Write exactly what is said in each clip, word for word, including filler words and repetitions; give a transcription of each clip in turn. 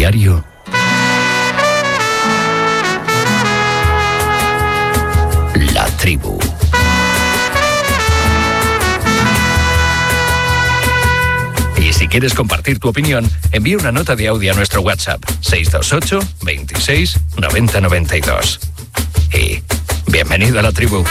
diario. La Tribu. Y si quieres compartir tu opinión, envía una nota de audio a nuestro WhatsApp seis dos ocho, veintiséis, noventa, noventa y dos. Y bienvenido a La Tribu.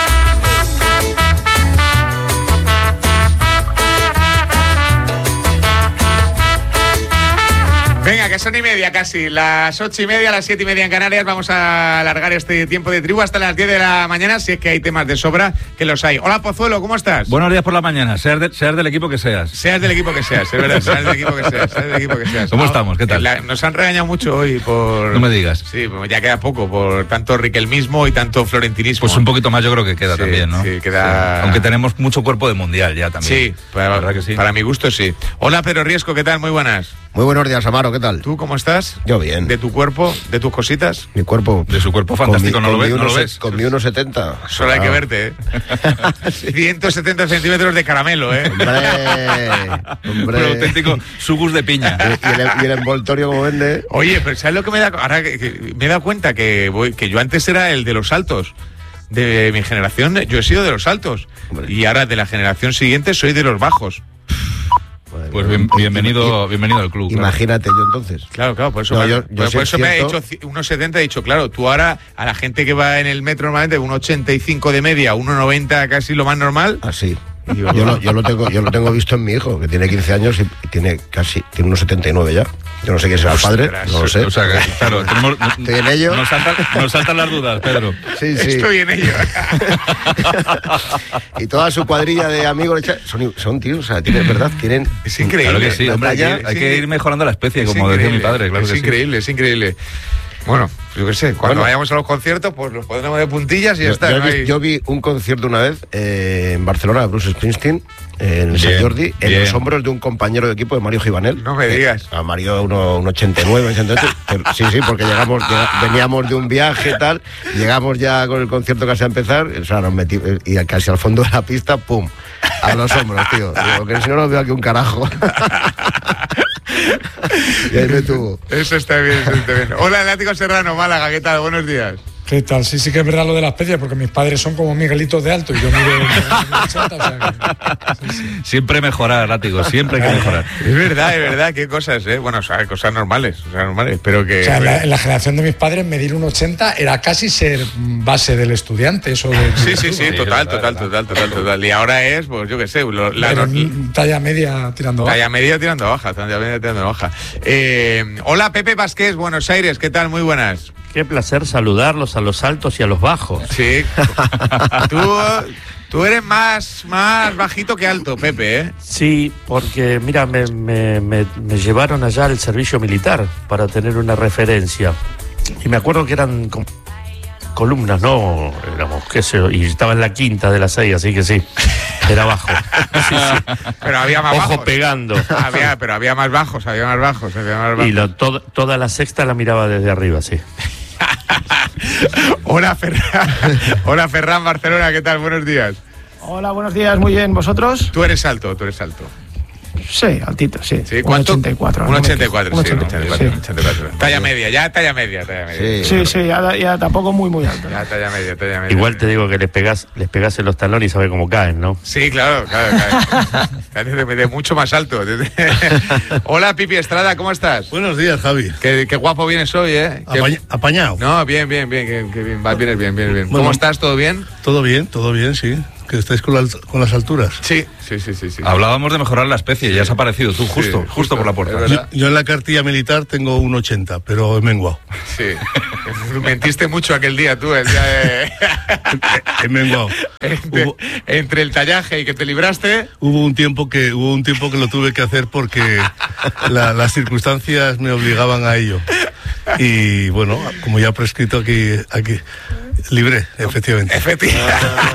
Venga, que son y media casi, las ocho y media, las siete y media en Canarias. Vamos a alargar este tiempo de tribu hasta las diez de la mañana, si es que hay temas de sobra, que los hay. Hola, Pozuelo, ¿cómo estás? Buenos días por la mañana, seas, de, seas del equipo que seas. Seas del equipo que seas, es verdad, seas del equipo que seas, seas del equipo que seas. ¿Cómo no, estamos? ¿Qué tal? La, nos han regañado mucho hoy por... No me digas. Sí, pues ya queda poco, por tanto riquelmismo y tanto florentinismo. Pues un poquito más yo creo que queda sí, también, ¿no? Sí, queda... Sí. Aunque tenemos mucho cuerpo de mundial ya también. Sí, para, ¿verdad que sí? Para mi gusto sí. Hola, Pedro Riesco, ¿qué tal? Muy buenas. Muy buenos días, Amaro, ¿qué tal? ¿Tú cómo estás? Yo bien. ¿De tu cuerpo? ¿De tus cositas? Mi cuerpo... De su cuerpo fantástico, mi, ¿no, lo ves, uno, ¿no lo ves? Con mi uno setenta. Solo hay que verte, ¿eh? ciento setenta centímetros de caramelo, ¿eh? Hombre, hombre. Un auténtico sugus de piña. Y, y, el, y el envoltorio como vende. Oye, pero ¿sabes lo que me da? Ahora que, que me he dado cuenta que, voy, que yo antes era el de los altos. De mi generación, yo he sido de los altos. Hombre. Y ahora de la generación siguiente soy de los bajos. Pues bien, bienvenido, bienvenido al club. Imagínate claro. yo entonces. Claro, claro, por eso, no, me, yo, yo por, por eso cierto... me ha hecho uno setenta, he dicho, claro, tú ahora a la gente que va en el metro normalmente uno ochenta y cinco de media, uno noventa casi lo más normal. Así. Yo, yo, lo, yo, lo tengo, yo lo tengo visto en mi hijo, que tiene quince años y tiene casi, tiene uno setenta y nueve ya. Yo no sé quién será el padre, no lo sé. O sea, que, claro, tenemos, estoy en ello. Nos saltan, nos saltan las dudas, Pedro. Sí, sí. Estoy en ello. Y toda su cuadrilla de amigos son, son tíos, o sea, tienen, ¿verdad? Tienen... Es increíble. Claro que sí, hombre, hay, que, hay que ir mejorando la especie, es como decía mi padre. Claro es que increíble, sí. es increíble. Bueno, yo qué sé, cuando bueno, vayamos a los conciertos, pues los pondremos de puntillas y ya yo, está. Yo, ¿no? vi, yo vi un concierto una vez eh, en Barcelona de Bruce Springsteen, eh, en el San Jordi, en bien. Los hombros de un compañero de equipo de Mario Givanel. No me digas. Eh, a Mario uno ochenta y nueve, ochenta y ocho. Sí, sí, porque llegamos, lleg, veníamos de un viaje y tal, llegamos ya con el concierto casi a empezar, o sea, nos metí, y casi al fondo de la pista, pum, a los hombros, tío. Digo, que si no, no veo aquí un carajo. Y ahí me tuvo. Eso está bien, eso está bien. Hola, Atlético Serrano, Málaga, ¿qué tal? Buenos días. ¿Qué tal? Sí, sí que es verdad lo de la especie, porque mis padres son como Miguelitos de alto y yo mido ochenta, o sea que, sí, sí. Siempre mejorar, Látigo, siempre hay que mejorar. Es verdad, es verdad, qué cosas, ¿eh? Bueno, o sea, cosas normales, cosas normales, pero que... O sea, en la, en la generación de mis padres medir un ochenta era casi ser base del estudiante, eso de... Sí, sí, sí, total, total, total, total, total. Y ahora es, pues yo qué sé, lo, la, Pero, la, talla media tirando baja. Talla media tirando baja, talla media tirando baja. Eh, hola, Pepe Vázquez, Buenos Aires, ¿qué tal? Muy buenas. Qué placer saludarlos a los altos y a los bajos. Sí. tú, tú eres más, más bajito que alto, Pepe, ¿eh? Sí, porque mira, me, me, me, me llevaron allá al servicio militar para tener una referencia. Y me acuerdo que eran como columnas, ¿no? Éramos, qué sé yo, y estaba en la quinta de las seis, así que sí, era bajo. Sí, sí. Pero había más Ojo bajos. Ojo pegando. Había, pero había más bajos, había más bajos, había más bajos. Y lo, to, toda la sexta la miraba desde arriba, sí. Hola, Ferran. Hola, Ferran, Barcelona, ¿qué tal? Buenos días. Hola, buenos días, muy bien, ¿vosotros? Tú eres alto, tú eres alto. Sí, altito, sí. ¿Sí? ¿Cuánto? uno ochenta y cuatro. uno ochenta y cuatro, sí, uno ochenta y cuatro, sí. ochenta y cuatro. Talla media, ya talla media, talla media. Sí, sí, sí ya, ya tampoco muy, muy alto. Ya talla media, talla media. Igual te digo que les pegás, les pegás en los talones y sabes cómo caen, ¿no? Sí, claro, claro, claro. de, de mucho más alto. Hola, Pipi Estrada, ¿cómo estás? Buenos días, Javi. Qué, qué guapo vienes hoy, ¿eh? Apañ apañado. No, bien, bien, bien, bien, bien, bien, vienes bien, bien, bien. Bueno, ¿cómo estás? ¿Todo bien? Todo bien, todo bien, sí. Que estáis con, la, con las alturas. Sí, sí, sí, sí, sí. Hablábamos de mejorar la especie, sí. Ya has aparecido tú, justo, sí, justo, justo por la puerta. Yo, yo en la cartilla militar tengo un ochenta, pero he menguado. Sí. Mentiste mucho aquel día tú, el día de... he menguado. Entre, hubo, entre el tallaje y que te libraste... Hubo un tiempo que, hubo un tiempo que lo tuve que hacer porque la, las circunstancias me obligaban a ello. Y bueno, como ya he prescrito aquí... aquí libre, efectivamente. Efectivamente.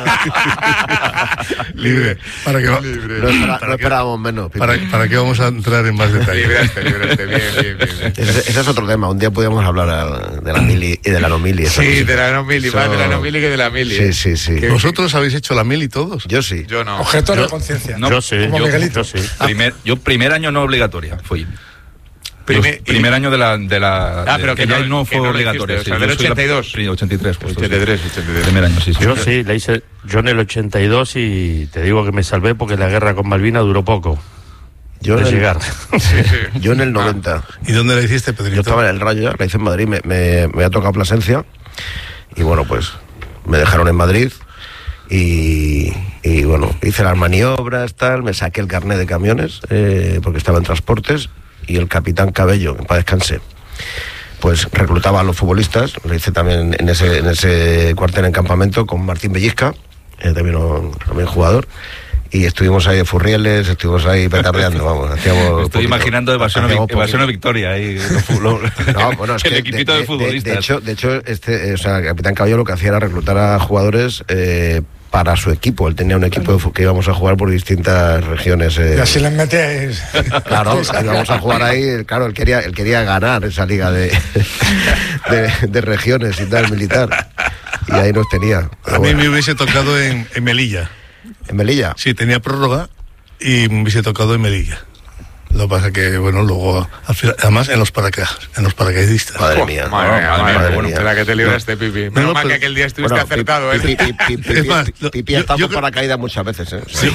Libre. ¿Para qué va? Libre. No, espera, ¿Para no esperábamos menos. ¿Para, ¿Para qué vamos a entrar en más detalle? Libraste, libraste. Bien, bien, bien. Ese, ese es otro tema. Un día podríamos hablar de la mili y de la no mili. Sí, de la no mili. Más de la no mili que de la mili. Sí, sí, sí. ¿Qué, ¿Vosotros qué? habéis hecho la mili todos? Yo sí. Yo no. Objeto yo, de conciencia. No, yo sí. Yo, yo sí. Primer, yo primer año no obligatoria fui. Primer, primer y... año de la... De la ah, pero que, que ya no, no fue no obligatorio. Hiciste, o sea, del ochenta y dos. La, ochenta y tres, pues, ochenta y tres, ochenta y tres. Primer año, sí, sí. Yo sí, le hice, yo en el ochenta y dos y te digo que me salvé porque la guerra con Malvinas duró poco. Yo de en el, llegar. Sí, sí. Yo en el noventa. ¿Y dónde la hiciste, Pedrito? Yo estaba en el Rayo, la hice en Madrid, me, me, me ha tocado Plasencia y bueno, pues me dejaron en Madrid y, y bueno, hice las maniobras, tal, me saqué el carnet de camiones eh, porque estaba en transportes y el capitán Cabello, para descansé, pues reclutaba a los futbolistas, lo hice también en ese, en ese cuartel en campamento con Martín Bellisca, eh, también, un, también jugador. Y estuvimos ahí de furrieles, estuvimos ahí petardeando, vamos, hacíamos... Estoy poquito, imaginando evasión o Victoria ahí. No, bueno, es el que equipito de, de, de futbolistas. De, de, hecho, de hecho este, o sea, el capitán Cabello lo que hacía era reclutar a jugadores eh, para su equipo. Él tenía un equipo de, que íbamos a jugar por distintas regiones. Eh. Y así les metéis. Claro, íbamos a jugar ahí, claro, él quería, él quería ganar esa liga de, de, de regiones y tal, militar. Y ahí nos tenía. A mí bueno. me hubiese tocado en, en Melilla. ¿En Melilla? Sí, tenía prórroga y me hubiese tocado en Melilla. Lo que pasa que, bueno, luego, al final, además en los paracaidistas. En los paracaidistas. Madre mía. Oh, madre mía, madre madre mía. Bueno, espera que te libraste, no. Pipi. Menos no, no, mal que aquel día estuviste bueno, acertado, ¿eh? Pipi, pipi, pipi, es más, Pipi ha estado por paracaídas muchas veces, ¿eh? Sí.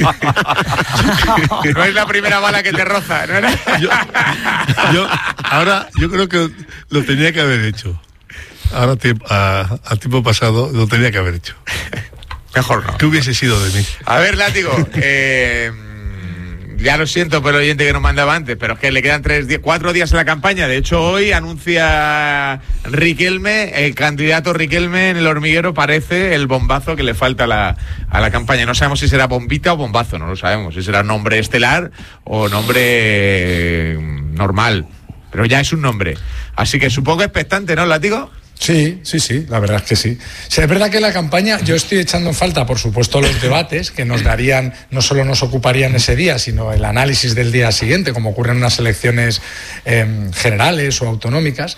No es la primera bala que te roza, ¿no era? Yo, yo, ahora, yo creo que lo tenía que haber hecho. Ahora, a, a tiempo pasado, lo tenía que haber hecho. Mejor no. ¿Qué hubiese sido de mí? A ver, Látigo, eh, ya lo siento por el oyente que nos mandaba antes, pero es que le quedan tres, cuatro días en la campaña. De hecho, hoy anuncia Riquelme, el candidato Riquelme en El Hormiguero, parece el bombazo que le falta a la, a la campaña. No sabemos si será bombita o bombazo, no lo sabemos. Si será nombre estelar o nombre eh, normal. Pero ya es un nombre. Así que supongo expectante, ¿no, Látigo? Sí, sí, sí, la verdad es que sí. O sea, es verdad que la campaña, yo estoy echando en falta, por supuesto, los debates que nos darían, no solo nos ocuparían ese día, sino el análisis del día siguiente, como ocurre en unas elecciones eh, generales o autonómicas.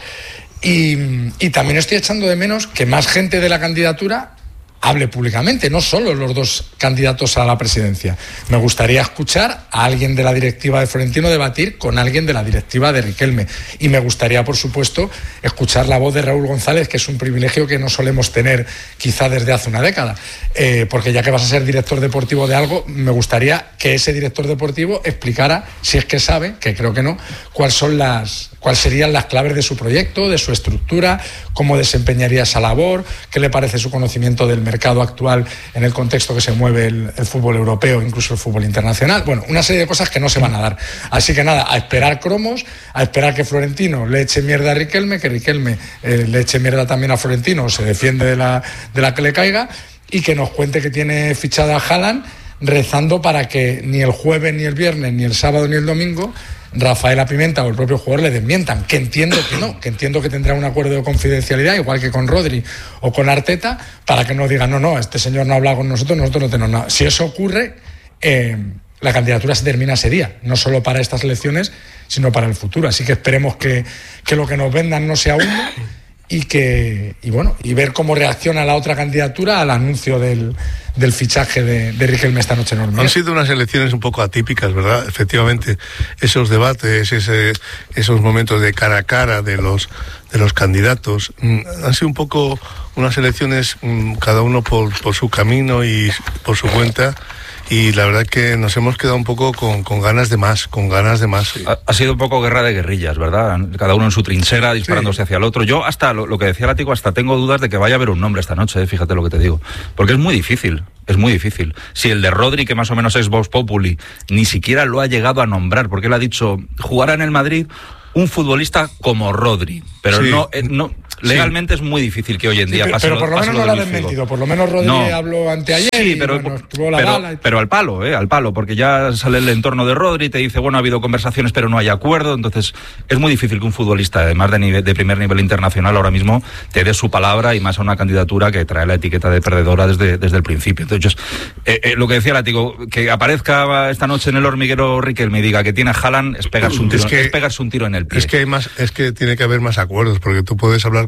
Y, y también estoy echando de menos que más gente de la candidatura hable públicamente, no solo los dos candidatos a la presidencia. Me gustaría escuchar a alguien de la directiva de Florentino debatir con alguien de la directiva de Riquelme. Y me gustaría, por supuesto, escuchar la voz de Raúl González, que es un privilegio que no solemos tener quizá desde hace una década. Eh, porque ya que vas a ser director deportivo de algo, me gustaría que ese director deportivo explicara, si es que sabe, que creo que no, cuáles son las... cuáles serían las claves de su proyecto, de su estructura, cómo desempeñaría esa labor, qué le parece su conocimiento del mercado actual en el contexto que se mueve el, el fútbol europeo, incluso el fútbol internacional. Bueno, una serie de cosas que no se van a dar. Así que nada, a esperar cromos, a esperar que Florentino le eche mierda a Riquelme, que Riquelme eh, le eche mierda también a Florentino, se defiende de la, de la que le caiga, y que nos cuente que tiene fichada a Haaland, rezando para que ni el jueves, ni el viernes, ni el sábado, ni el domingo Rafaela Pimenta o el propio jugador le desmientan, que entiendo que no, que entiendo que tendrá un acuerdo de confidencialidad, igual que con Rodri o con Arteta, para que no digan, no, no, este señor no habla con nosotros, nosotros no tenemos nada. Si eso ocurre, eh, la candidatura se termina ese día, no solo para estas elecciones, sino para el futuro. Así que esperemos que, que lo que nos vendan no sea humo y que y bueno y ver cómo reacciona la otra candidatura al anuncio del, del fichaje de, de Riquelme esta noche en Hormiguero. Han sido unas elecciones un poco atípicas, ¿verdad? Efectivamente, esos debates, ese, esos momentos de cara a cara de los de los candidatos, mmm, han sido un poco unas elecciones, mmm, cada uno por, por su camino y por su cuenta. Y la verdad que nos hemos quedado un poco con, con ganas de más, con ganas de más. Ha, ha sido un poco guerra de guerrillas, ¿verdad? Cada uno en su trinchera, disparándose sí. hacia el otro. Yo hasta, lo, lo que decía Látigo, hasta tengo dudas de que vaya a haber un nombre esta noche, ¿eh? Fíjate lo que te digo. Porque es muy difícil, es muy difícil. Si el de Rodri, que más o menos es Vox Populi, ni siquiera lo ha llegado a nombrar, porque él ha dicho, jugará en el Madrid un futbolista como Rodri, pero sí. no... Eh, no legalmente sí. es muy difícil que hoy en día sí, pero, pase pero por lo menos no lo ha desmentido, por lo menos Rodri no. habló anteayer sí, pero, y bueno, estuvo la pero, bala y... pero al palo, eh, al palo, porque ya sale el entorno de Rodri, te dice, bueno, ha habido conversaciones pero no hay acuerdo, entonces es muy difícil que un futbolista, además de, nivel, de primer nivel internacional ahora mismo, te dé su palabra y más a una candidatura que trae la etiqueta de perdedora desde, desde el principio. Entonces, eh, eh, lo que decía Látigo, que aparezca esta noche en el Hormiguero Riquelme y diga que tiene a Haaland, es pegarse un tiro, es que, es pegarse un tiro en el pie. Es que, hay más, es que tiene que haber más acuerdos, porque tú puedes hablar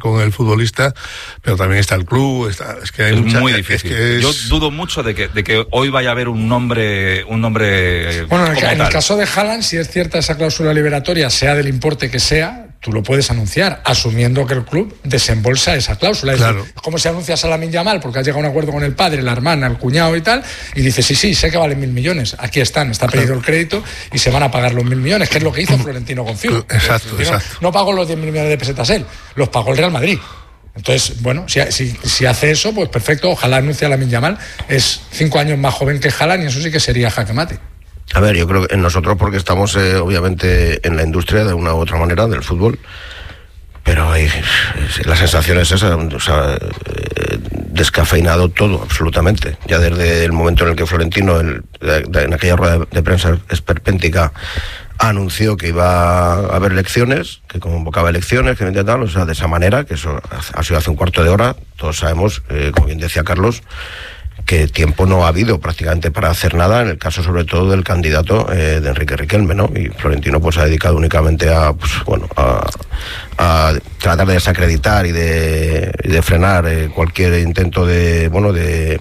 con el futbolista, pero también está el club, está, es que hay es mucha, muy difícil. Es que es... Yo dudo mucho de que, de que hoy vaya a haber un nombre, un nombre. Bueno, en, el, en el tal. caso de Haaland, si es cierta esa cláusula liberatoria, sea del importe que sea, tú lo puedes anunciar, asumiendo que el club desembolsa esa cláusula. Es claro. decir, como si anuncias a Lamine Yamal porque has llegado a un acuerdo con el padre, la hermana, el cuñado y tal, y dices, sí, sí, sé que valen mil millones, aquí están, está pedido claro. el crédito y se van a pagar los mil millones, que es lo que hizo Florentino con Figo. Exacto, Florentino exacto. No pagó los diez mil millones de pesetas él, los pagó el Real Madrid. Entonces, bueno, si, si, si hace eso, pues perfecto, ojalá anuncie a Lamine Yamal. Es cinco años más joven que Haaland y eso sí que sería jaque mate. A ver, yo creo que nosotros porque estamos eh, obviamente en la industria de una u otra manera del fútbol, pero hay, la sensación es esa, o sea, eh, descafeinado todo, absolutamente. Ya desde el momento en el que Florentino, el, de, en aquella rueda de, de prensa esperpéntica, anunció que iba a haber elecciones, que convocaba elecciones, que tal, o sea, de esa manera, que eso ha sido hace un cuarto de hora, todos sabemos, eh, como bien decía Carlos, que tiempo no ha habido prácticamente para hacer nada, en el caso sobre todo del candidato eh, de Enrique Riquelme, ¿no? Y Florentino pues ha dedicado únicamente a, pues, bueno, a, a tratar de desacreditar y de, y de frenar eh, cualquier intento de, bueno, de...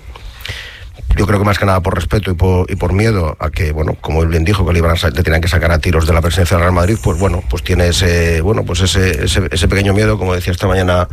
Yo creo que más que nada por respeto y por, y por miedo a que, bueno, como él bien dijo, que le, iban a, le tenían que sacar a tiros de la presidencia del Real Madrid, pues bueno, pues tiene ese, bueno, pues ese, ese, ese pequeño miedo, como decía esta mañana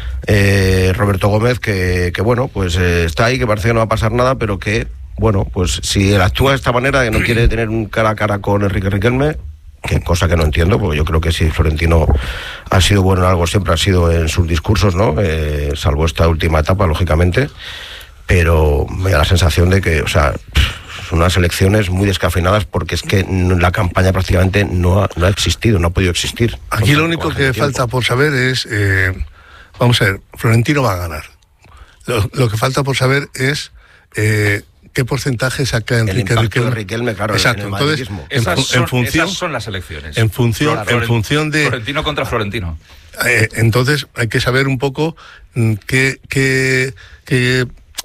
eh, Roberto Gómez, que, que bueno, pues eh, está ahí, que parece que no va a pasar nada, pero que, bueno, pues si él actúa de esta manera, que no quiere tener un cara a cara con Enrique Riquelme, que cosa que no entiendo, porque yo creo que si Florentino ha sido bueno en algo, siempre ha sido en sus discursos, ¿no? Eh, salvo esta última etapa, lógicamente. Pero me da la sensación de que, o sea, son unas elecciones muy descafeinadas porque es que la campaña prácticamente no ha, no ha existido, no ha podido existir. Aquí lo único que falta por saber es, eh, vamos a ver, Florentino va a ganar. Lo, lo que falta por saber es eh, qué porcentaje saca Enrique el Riquelme. De Riquelme, claro, exacto, en el entonces, en, esas, son, en función, esas son las elecciones. En función, claro, en función de... Florentino contra Florentino. Eh, entonces hay que saber un poco mm, qué... qué, qué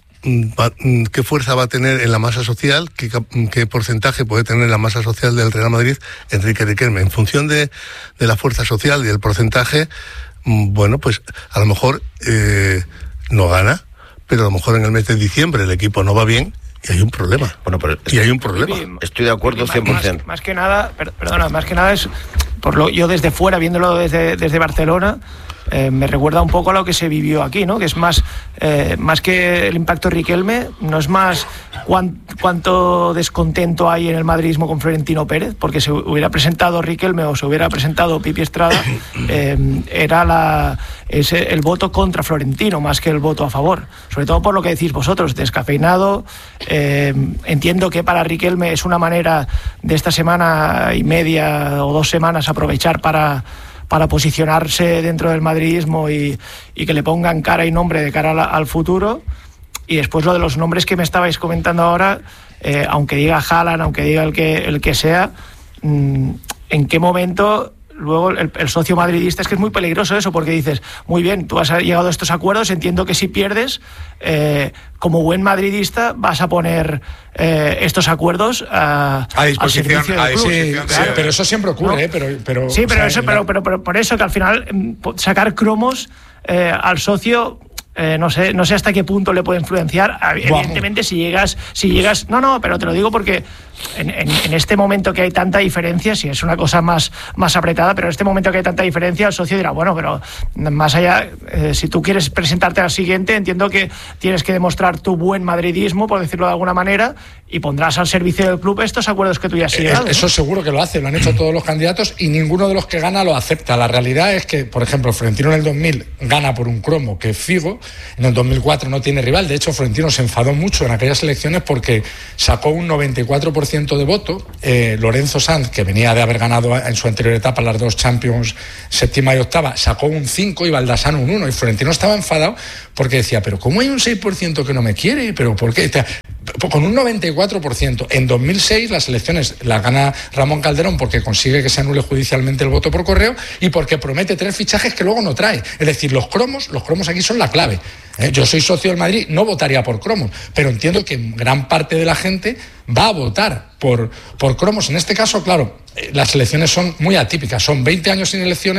qué fuerza va a tener en la masa social, qué, qué porcentaje puede tener en la masa social del Real Madrid Enrique Riquelme. En función de, de la fuerza social y del porcentaje, bueno, pues a lo mejor eh, no gana, pero a lo mejor en el mes de diciembre el equipo no va bien y hay un problema. Bueno, pero y hay un problema. Estoy de acuerdo cien por ciento. Más, más que nada, perdona, más que nada es, por lo yo desde fuera, viéndolo desde, desde Barcelona, Eh, me recuerda un poco a lo que se vivió aquí, ¿no? Que es más, eh, más que el impacto Riquelme, no es más cuán, cuánto descontento hay en el madridismo con Florentino Pérez, porque se hubiera presentado Riquelme o se hubiera presentado Pipi Estrada, eh, era la, ese, el voto contra Florentino más que el voto a favor, sobre todo por lo que decís vosotros, descafeinado. Eh, entiendo que para Riquelme es una manera de esta semana y media o dos semanas aprovechar para para posicionarse dentro del madridismo y, y que le pongan cara y nombre de cara a, al futuro. Y después lo de los nombres que me estabais comentando ahora, eh, aunque diga Haaland, aunque diga el que, el que sea, mmm, ¿en qué momento luego el, el socio madridista? Es que es muy peligroso eso, porque dices, muy bien, tú has llegado a estos acuerdos, entiendo que si pierdes, eh, como buen madridista vas a poner eh, estos acuerdos a, a disposición, al servicio a del club. disposición. Sí, sí, pero eso siempre ocurre, ¿no? ¿eh? Pero, pero, sí, pero, o sea, eso, pero, pero, pero por eso que al final sacar cromos eh, al socio... Eh, no sé, no sé hasta qué punto le puede influenciar. Evidentemente, si llegas, si llegas, no, no, pero te lo digo porque en, en, en este momento que hay tanta diferencia, si es una cosa más, más apretada, pero en este momento que hay tanta diferencia, el socio dirá, bueno, pero más allá, eh, si tú quieres presentarte al siguiente, entiendo que tienes que demostrar tu buen madridismo, por decirlo de alguna manera, y pondrás al servicio del club estos acuerdos que tú ya has llegado, Eso ¿no? seguro que lo hace, lo han hecho todos los candidatos y ninguno de los que gana lo acepta. La realidad es que, por ejemplo, Florentino en el dos mil gana por un cromo que es Figo. En el dos mil cuatro no tiene rival. De hecho, Florentino se enfadó mucho en aquellas elecciones porque sacó un noventa y cuatro por ciento de voto. Eh, Lorenzo Sanz, que venía de haber ganado en su anterior etapa las dos Champions, séptima y octava, sacó un cinco y Baldassano un uno. Y Florentino estaba enfadado porque decía, pero ¿cómo hay un seis por ciento que no me quiere? ¿Pero por qué? Con un noventa y cuatro por ciento. En dos mil seis las elecciones las gana Ramón Calderón porque consigue que se anule judicialmente el voto por correo y porque promete tres fichajes que luego no trae. Es decir, los cromos, los cromos aquí son la clave. ¿Eh? Yo soy socio del Madrid, no votaría por cromos, pero entiendo que gran parte de la gente va a votar por, por cromos. En este caso, claro, las elecciones son muy atípicas, son veinte años sin elecciones,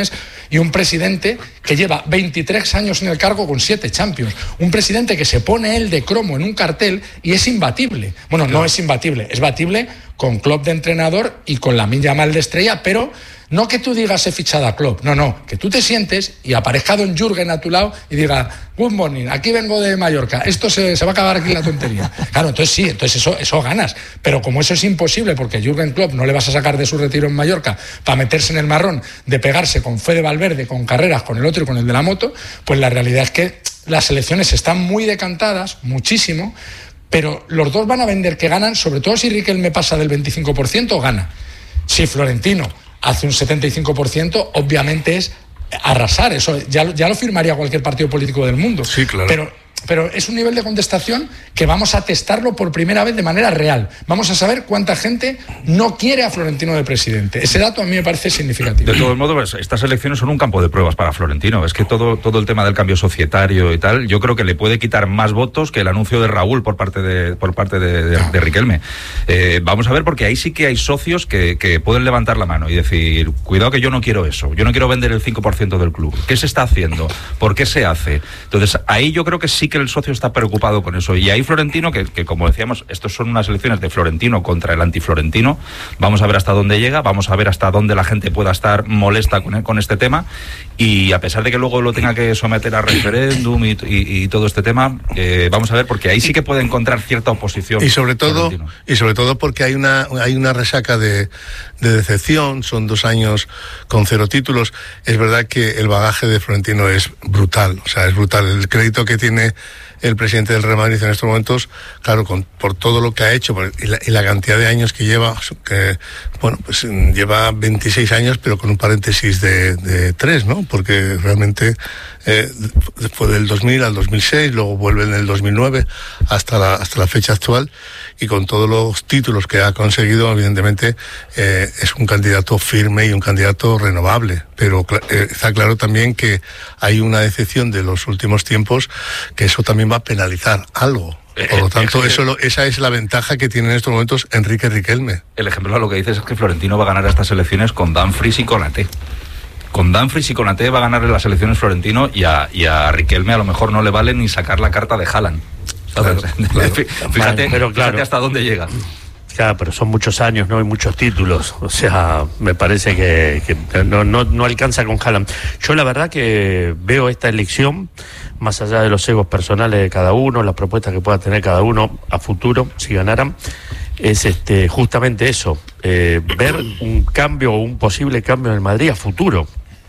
y un presidente que lleva veintitrés años en el cargo con siete Champions, un presidente que se pone él de cromo en un cartel y es imbatible. Bueno, no es imbatible, es batible con Klopp de entrenador y con Lamine Yamal de estrella, pero no que tú digas he fichado a Klopp, no, no, que tú te sientes y aparezca Don Jürgen a tu lado y diga good morning, aquí vengo de Mallorca, esto se, se va a acabar aquí la tontería. Claro, entonces sí, entonces eso, eso ganas, pero como eso es imposible porque Jürgen Klopp no le vas a sacar de su retiro en Mallorca para meterse en el marrón de pegarse con Fede Valverde, con Carreras, con el otro y con el de la moto, pues la realidad es que las elecciones están muy decantadas, muchísimo, pero los dos van a vender que ganan, sobre todo si Riquelme pasa del veinticinco por ciento, gana. Si Florentino hace un setenta y cinco por ciento, obviamente es arrasar. Eso ya, ya lo firmaría cualquier partido político del mundo. Sí, claro. Pero, pero es un nivel de contestación que vamos a testarlo por primera vez de manera real. Vamos a saber cuánta gente no quiere a Florentino de presidente. Ese dato a mí me parece significativo. De todos modos, estas elecciones son un campo de pruebas para Florentino. Es que todo, todo el tema del cambio societario y tal, yo creo que le puede quitar más votos que el anuncio de Raúl por parte de, por parte de, de, de Riquelme. Eh, vamos a ver, porque ahí sí que hay socios que, que pueden levantar la mano y decir, cuidado que yo no quiero eso, yo no quiero vender el cinco por ciento del club. ¿Qué se está haciendo? ¿Por qué se hace? Entonces, ahí yo creo que sí que el socio está preocupado con eso. Y ahí Florentino, que, que como decíamos, estos son unas elecciones de Florentino contra el antiflorentino, vamos a ver hasta dónde llega, vamos a ver hasta dónde la gente pueda estar molesta con, con este tema, y a pesar de que luego lo tenga que someter a referéndum y, y, y todo este tema, eh, vamos a ver, porque ahí sí que puede encontrar cierta oposición. Y sobre todo, Florentino. y sobre todo porque hay una, hay una resaca de, de decepción, son dos años con cero títulos. Es verdad que el bagaje de Florentino es brutal, o sea, es brutal. El crédito que tiene el presidente del Real Madrid en estos momentos, claro, con, por todo lo que ha hecho por, y, la, y la cantidad de años que lleva, que, bueno, pues lleva veintiséis años, pero con un paréntesis de, de tres, ¿no? Porque realmente eh, fue del dos mil al dos mil seis, luego vuelve en el dos mil nueve hasta la, hasta la fecha actual, y con todos los títulos que ha conseguido, evidentemente, eh, es un candidato firme y un candidato renovable. Pero eh, está claro también que hay una decepción de los últimos tiempos, que eso también va a penalizar algo. Por lo tanto, eso lo, esa es la ventaja que tiene en estos momentos Enrique Riquelme. El ejemplo a lo que dices es que Florentino va a ganar estas elecciones con Dumfries y con Ate. Con Dumfries y con Ate va a ganar en las elecciones Florentino, y a, y a Riquelme a lo mejor no le vale ni sacar la carta de Haaland. Claro, claro. Fíjate, pero claro, fíjate hasta dónde llega. Claro, pero son muchos años, ¿no? Y muchos títulos. O sea, me parece que, que no, no, no alcanza con Haaland. Yo la verdad que veo esta elección, más allá de los egos personales de cada uno, las propuestas que pueda tener cada uno a futuro, si ganaran, es este justamente eso, eh, ver un cambio o un posible cambio en el Madrid a futuro.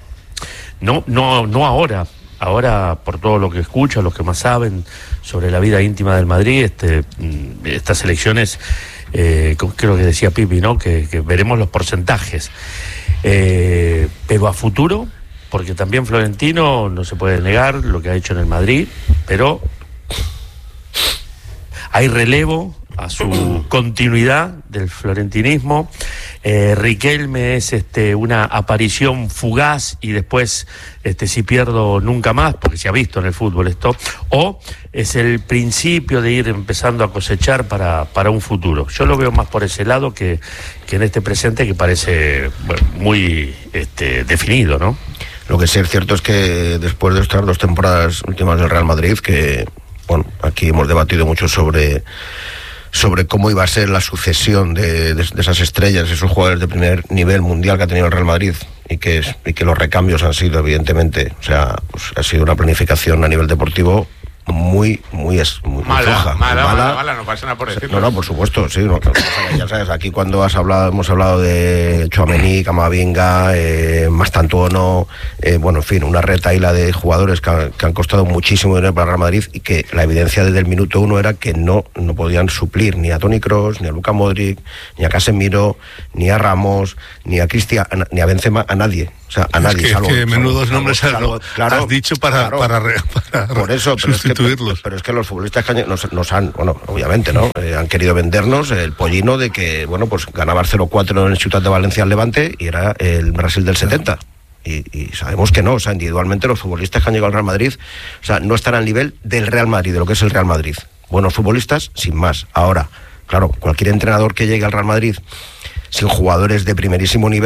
No, no, no ahora. Ahora, por todo lo que escucho, los que más saben sobre la vida íntima del Madrid, este, estas elecciones, eh, creo que decía Pipi, ¿no? Que, que veremos los porcentajes. Eh, pero a futuro, porque también Florentino no se puede negar lo que ha hecho en el Madrid, pero hay relevo a su continuidad del florentinismo. eh, Riquelme es este, una aparición fugaz y después este, si pierdo nunca más, porque se ha visto en el fútbol esto, o es el principio de ir empezando a cosechar para, para un futuro. Yo lo veo más por ese lado que, que en este presente, que parece bueno, muy este, definido, ¿no? Lo que sí es cierto es que después de estas dos temporadas últimas del Real Madrid, que bueno, aquí hemos debatido mucho sobre sobre cómo iba a ser la sucesión de, de, de esas estrellas, esos jugadores de primer nivel mundial que ha tenido el Real Madrid, y que, y que los recambios han sido, evidentemente, o sea, pues ha sido una planificación a nivel deportivo muy, muy, muy mala, floja, mala, muy mala, mala, no pasa nada por decirlo. No, no, por supuesto, sí, no, ya sabes, aquí cuando has hablado, hemos hablado de Tchouaméni, Camavinga, eh, Mastantuono, eh, bueno, en fin, una retahíla de jugadores que han, que han costado muchísimo dinero para el Real Madrid, y que la evidencia desde el minuto uno era que no, no podían suplir ni a Toni Kroos, ni a Luka Modric, ni a Casemiro, ni a Ramos, ni a Cristian, ni a Benzema, a nadie. O sea, a nadie. Es que, salvo, que menudos salvo, nombres salvo, has, salvo, claro, has dicho para, claro, para, re, para por eso, pero sustituirlos. Es que, pero es que los futbolistas que nos, nos han, bueno, obviamente, ¿no? Eh, han querido vendernos el pollino de que, bueno, pues ganaba cero cuatro en el Ciutat de Valencia al Levante y era el Brasil del setenta. Y, y sabemos que no, o sea, individualmente los futbolistas que han llegado al Real Madrid, o sea, no están al nivel del Real Madrid, de lo que es el Real Madrid. Buenos futbolistas, sin más. Ahora, claro, cualquier entrenador que llegue al Real Madrid sin jugadores de primerísimo nivel,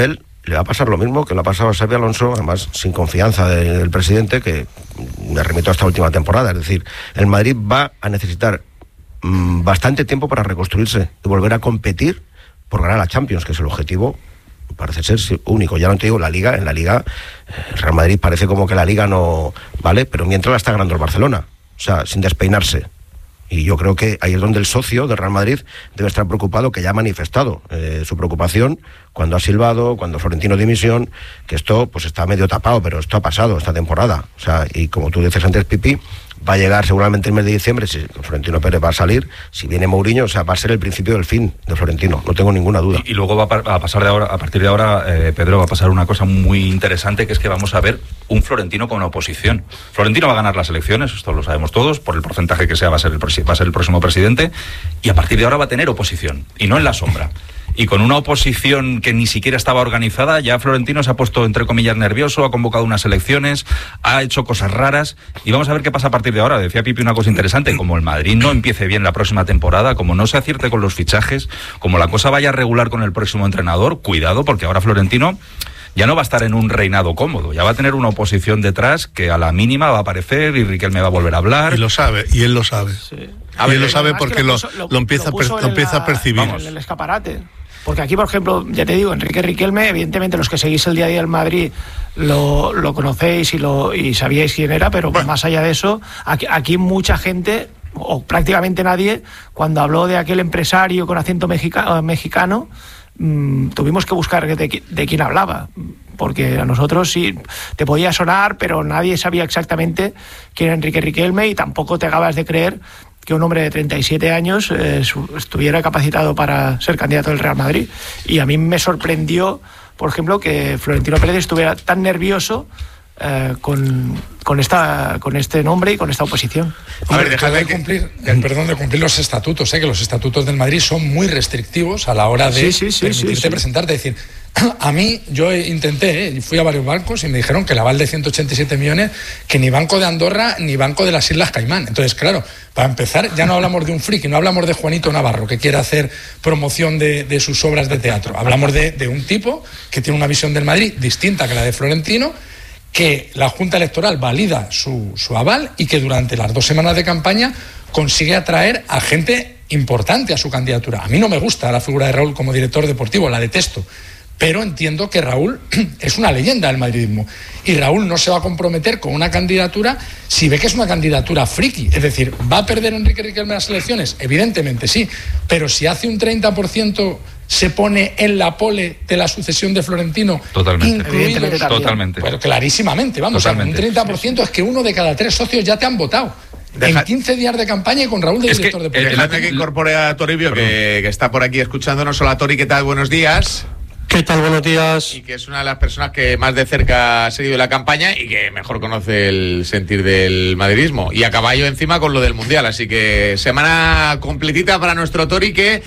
le va a pasar lo mismo que le ha pasado a Xabi Alonso, además sin confianza de, del presidente, que me remito a esta última temporada. Es decir, el Madrid va a necesitar mmm, bastante tiempo para reconstruirse y volver a competir por ganar la Champions, que es el objetivo, parece ser único. Ya no te digo la Liga, en la Liga el Real Madrid parece como que la Liga no vale, pero mientras la está ganando el Barcelona, o sea, sin despeinarse. Y yo creo que ahí es donde el socio del Real Madrid debe estar preocupado, que ya ha manifestado eh, su preocupación cuando ha silbado, cuando Florentino dimisión, que esto pues está medio tapado, pero esto ha pasado esta temporada. O sea, y como tú dices antes, Pipi, va a llegar seguramente el mes de diciembre, si Florentino Pérez va a salir, si viene Mourinho, o sea, va a ser el principio del fin de Florentino, no tengo ninguna duda. Y, y luego va a pasar de ahora, a partir de ahora, eh, Pedro, va a pasar una cosa muy interesante, que es que vamos a ver un Florentino con oposición. Florentino va a ganar las elecciones, esto lo sabemos todos, por el porcentaje que sea va a ser el, va a ser el próximo presidente, y a partir de ahora va a tener oposición, y no en la sombra. Y con una oposición que ni siquiera estaba organizada, ya Florentino se ha puesto, entre comillas, nervioso, ha convocado unas elecciones, ha hecho cosas raras, y vamos a ver qué pasa a partir de ahora. Decía Pipi una cosa interesante: como el Madrid no empiece bien la próxima temporada, como no se acierte con los fichajes, como la cosa vaya regular con el próximo entrenador, cuidado, porque ahora Florentino ya no va a estar en un reinado cómodo, ya va a tener una oposición detrás que a la mínima va a aparecer y Riquelme va a volver a hablar. Y lo sabe, y él lo sabe. Sí. A ver, y él lo sabe porque lo, puso, lo, lo, empieza, lo, lo empieza la, a percibir. En el escaparate. Porque aquí, por ejemplo, ya te digo, Enrique Riquelme, evidentemente los que seguís el día a día del Madrid lo, lo conocéis y, lo, y sabíais quién era, pero bueno, más allá de eso, aquí, aquí mucha gente, o prácticamente nadie, cuando habló de aquel empresario con acento mexica, mexicano, mmm, tuvimos que buscar de, de quién hablaba. Porque a nosotros sí te podía sonar, pero nadie sabía exactamente quién era Enrique Riquelme, y tampoco te acabas de creer que un hombre de treinta y siete años eh, estuviera capacitado para ser candidato del Real Madrid. Y a mí me sorprendió, por ejemplo, que Florentino Pérez estuviera tan nervioso eh, con, con, esta, con este nombre y con esta oposición. A ver, deja de cumplir, el, perdón, de cumplir los estatutos, ¿eh? Que los estatutos del Madrid son muy restrictivos a la hora de sí, sí, sí, permitirte sí, sí. presentarte. Es decir, a mí, yo intenté, ¿eh? fui a varios bancos y me dijeron que el aval de ciento ochenta y siete millones, que ni Banco de Andorra ni Banco de las Islas Caimán. Entonces, claro, para empezar, ya no hablamos de un friki, no hablamos de Juanito Navarro, que quiere hacer promoción de, de sus obras de teatro. Hablamos de, de un tipo que tiene una visión del Madrid distinta que la de Florentino, que la Junta Electoral valida su, su aval y que durante las dos semanas de campaña consigue atraer a gente importante a su candidatura. A mí no me gusta la figura de Raúl como director deportivo, la detesto. Pero entiendo que Raúl es una leyenda del madridismo, y Raúl no se va a comprometer con una candidatura si ve que es una candidatura friki. Es decir, ¿va a perder Enrique Riquelme las elecciones? Evidentemente sí, pero si hace un treinta por ciento se pone en la pole de la sucesión de Florentino, totalmente, incluidos, totalmente, pero clarísimamente, vamos, totalmente. Un treinta por ciento es que uno de cada tres socios ya te han votado. Deja... En quince días de campaña y con Raúl de es director que, deportivo. Déjame que incorpore a Toribio, que, que está por aquí escuchándonos. Hola, Tori, ¿qué tal? Buenos días. ¿Qué tal? Buenos días. Y que es una de las personas que más de cerca ha seguido la campaña y que mejor conoce el sentir del madridismo. Y a caballo encima con lo del Mundial. Así que semana completita para nuestro Tori, que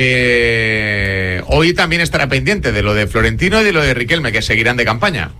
eh, hoy también estará pendiente de lo de Florentino y de lo de Riquelme, que seguirán de campaña.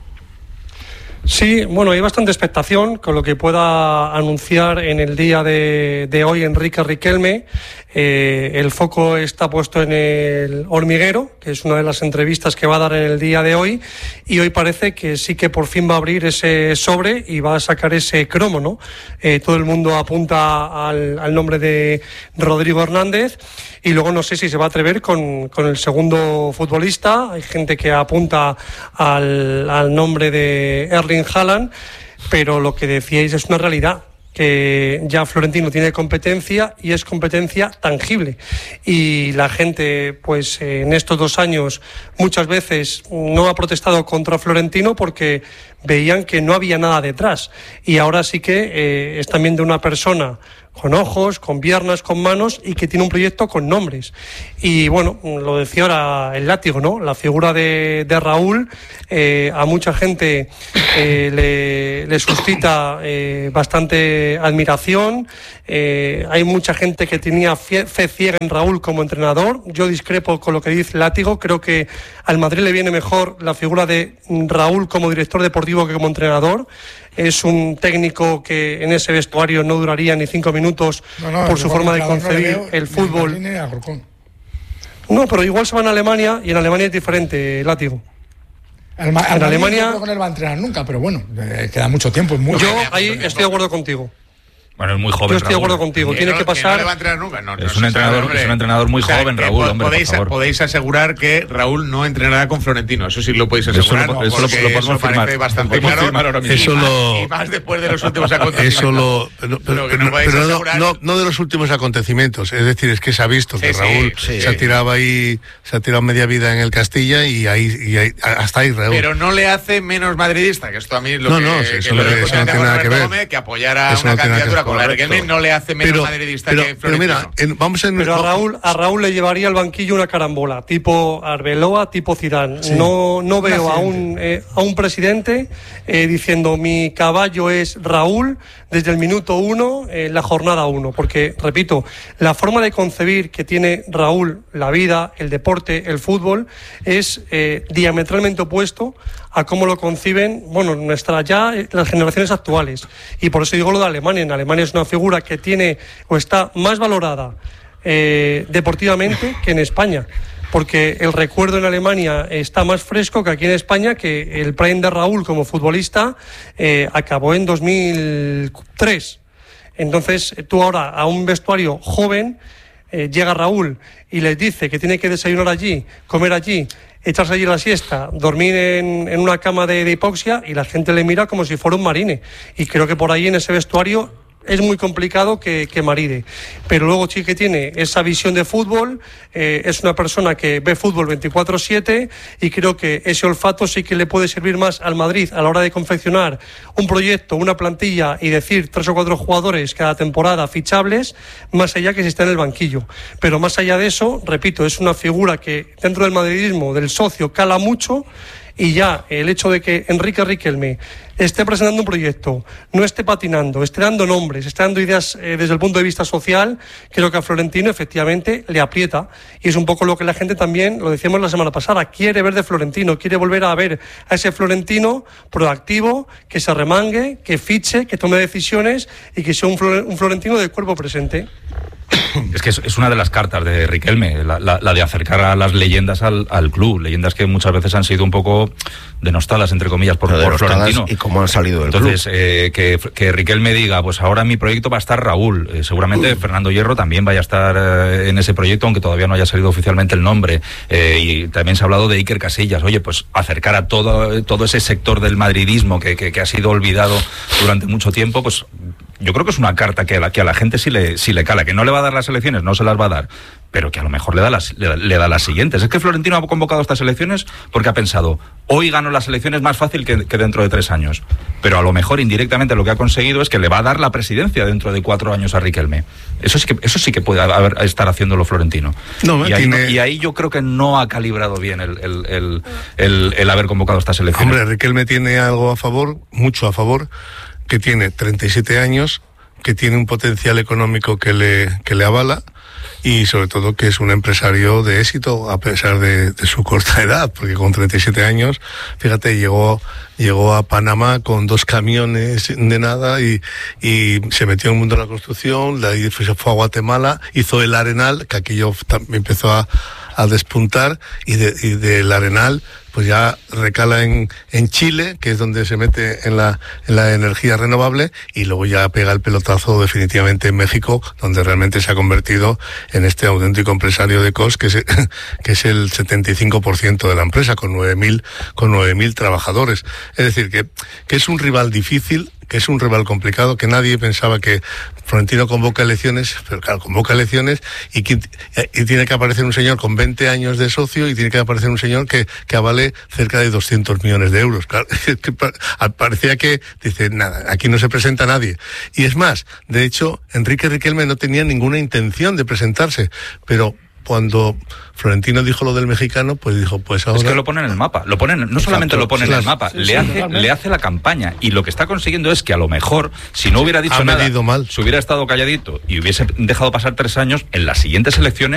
Sí, bueno, hay bastante expectación con lo que pueda anunciar en el día de, de hoy Enrique Riquelme. Eh, el foco está puesto en el hormiguero, que es una de las entrevistas que va a dar en el día de hoy, y hoy parece que sí que por fin va a abrir ese sobre y va a sacar ese cromo, ¿no? Eh, todo el mundo apunta al, al nombre de Rodrigo Hernández, y luego no sé si se va a atrever con, con el segundo futbolista. Hay gente que apunta al, al nombre de Erling Haaland, pero lo que decíais es una realidad, que ya Florentino tiene competencia, y es competencia tangible, y la gente pues en estos dos años muchas veces no ha protestado contra Florentino porque veían que no había nada detrás, y ahora sí que eh, es también de una persona con ojos, con piernas, con manos, y que tiene un proyecto con nombres. Y bueno, lo decía ahora el látigo, ¿no? La figura de, de Raúl eh, a mucha gente eh, le, le suscita eh, bastante admiración. Eh, hay mucha gente que tenía fe, fe ciega en Raúl como entrenador. Yo discrepo con lo que dice el látigo. Creo que al Madrid le viene mejor la figura de Raúl como director deportivo que como entrenador. Es un técnico que en ese vestuario no duraría ni cinco minutos no, no, por su forma de concebir el fútbol. No, pero igual se va a Alemania, y en Alemania es diferente, látigo. El, Ma- en Alemania no creo que no él va a entrenar nunca, pero bueno, eh, queda mucho tiempo. Es muy yo ahí estoy de acuerdo contigo. Bueno, es muy joven. Yo estoy de acuerdo Raúl. contigo. Que Tiene no, que pasar. que no le va a entrenar nunca. No, es, no un se entrenador, sabe, es un entrenador muy o sea, joven, que Raúl. po- Hombre, podéis, por favor. podéis asegurar que Raúl no entrenará con Florentino. Eso sí lo podéis asegurar. Eso lo, eso lo, porque lo podemos eso firmar. parece bastante Lo podemos claro. firmar ahora mismo. Eso y, más, lo- y más después de los últimos acontecimientos. Eso lo. Pero, pero- Lo que no podéis pero no, asegurar- no- no de los últimos acontecimientos. Es decir, es que se ha visto que Sí, sí, Raúl sí. se ha tirado ahí, se ha tirado media vida en el Castilla y ahí, y ahí hasta ahí Raúl. Pero no le hace menos madridista, que esto a mí lo No, que, no, sí, que eso lo no- dijo eso no Santiago tiene nada que Roberto ver. Gómez, que apoyara Eso una no tiene nada que candidatura ver. como la de Riquelme, no le hace menos Pero- madridista pero- que pero Florentino. mira, en- vamos en Pero a Raúl, a Raúl le llevaría al banquillo una carambola, tipo Arbeloa, tipo Zidane. Sí. No, no veo a accidente. un, eh, a un presidente eh, diciendo mi caballo es Raúl desde el minuto uno, en la jornada uno. Porque, repito, la forma de concebir que tiene Raúl la vida, el deporte, el fútbol, es eh, diametralmente opuesto a cómo lo conciben, bueno, nuestra ya eh, las generaciones actuales. Y por eso digo lo de Alemania. En Alemania es una figura que tiene o está más valorada eh, deportivamente que en España, porque el recuerdo en Alemania está más fresco que aquí en España, que el prime de Raúl como futbolista eh, acabó en dos mil tres. Entonces tú ahora a un vestuario joven eh, llega Raúl y les dice que tiene que desayunar allí, comer allí, echarse allí la siesta, dormir en, en una cama de, de hipoxia, y la gente le mira como si fuera un marine. Y creo que por ahí en ese vestuario es muy complicado que, que maride. Pero luego sí que tiene esa visión de fútbol, eh, es una persona que ve fútbol veinticuatro siete, y creo que ese olfato sí que le puede servir más al Madrid a la hora de confeccionar un proyecto, una plantilla y decir tres o cuatro jugadores cada temporada fichables, más allá que si está en el banquillo. Pero más allá de eso, repito, es una figura que dentro del madridismo, del socio, cala mucho. Y ya el hecho de que Enrique Riquelme esté presentando un proyecto, no esté patinando, esté dando nombres, esté dando ideas eh, desde el punto de vista social, creo que a Florentino efectivamente le aprieta. Y es un poco lo que la gente también, lo decíamos la semana pasada, quiere ver de Florentino, quiere volver a ver a ese Florentino proactivo, que se remangue, que fiche, que tome decisiones y que sea un, Flor- un Florentino de cuerpo presente. Es que es, es una de las cartas de Riquelme, la, la, la de acercar a las leyendas al, al club, leyendas que muchas veces han sido un poco denostadas, entre comillas, por, por Florentino. Y cómo han salido del Entonces, club. eh, que, que Riquelme diga, pues ahora mi proyecto va a estar Raúl, eh, seguramente uh. Fernando Hierro también vaya a estar eh, en ese proyecto, aunque todavía no haya salido oficialmente el nombre, eh, y también se ha hablado de Iker Casillas. Oye, pues acercar a todo, todo ese sector del madridismo que, que, que ha sido olvidado durante mucho tiempo, pues yo creo que es una carta que a la, que a la gente sí le, sí le cala, que no le va a dar las elecciones, no se las va a dar, pero que a lo mejor le da las, le, le da las siguientes. Es que Florentino ha convocado estas elecciones porque ha pensado, hoy gano las elecciones más fácil que, que dentro de tres años, pero a lo mejor indirectamente lo que ha conseguido es que le va a dar la presidencia dentro de cuatro años a Riquelme. Eso sí que, eso sí que puede haber, estar haciéndolo Florentino. No, y, ahí, tiene... y ahí yo creo que no ha calibrado bien el, el, el, el, el haber convocado estas elecciones. Hombre, Riquelme tiene algo a favor, mucho a favor, que tiene treinta y siete años, que tiene un potencial económico que le, que le avala, y sobre todo que es un empresario de éxito a pesar de, de su corta edad, porque con treinta y siete años, fíjate, llegó, llegó a Panamá con dos camiones de nada y, y se metió en el mundo de la construcción, de ahí se fue a Guatemala, hizo el Arenal, que aquello también empezó a, a despuntar, y, de, y del Arenal pues ya recala en, en Chile, que es donde se mete en la, en la energía renovable, y luego ya pega el pelotazo definitivamente en México, donde realmente se ha convertido en este auténtico empresario de C O S, que es, que es el setenta y cinco por ciento de la empresa, con nueve mil con nueve mil trabajadores. Es decir, que, que es un rival difícil, que es un rival complicado, que nadie pensaba que Florentino convoca elecciones, pero claro, convoca elecciones y, que, y tiene que aparecer un señor con veinte años de socio, y tiene que aparecer un señor que, que avale cerca de doscientos millones de euros. Claro, que parecía que, dice, nada, aquí no se presenta nadie. Y es más, de hecho, Enrique Riquelme no tenía ninguna intención de presentarse, pero cuando Florentino dijo lo del mexicano, pues dijo, pues ahora... Es que lo pone en el mapa, lo ponen, no Exacto, solamente lo pone en claro. el mapa, Sí, le, sí, hace, totalmente. le hace la campaña, y lo que está consiguiendo es que a lo mejor, si no hubiera dicho ha nada, medido mal. si hubiera estado calladito y hubiese dejado pasar tres años, en las siguientes elecciones